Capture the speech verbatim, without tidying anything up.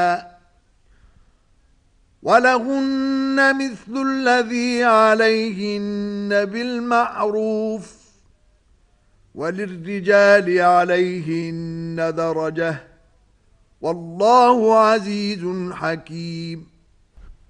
ولهن مثل الذي عليهن بالمعروف وللرجال عليهن درجة والله عزيز حكيم.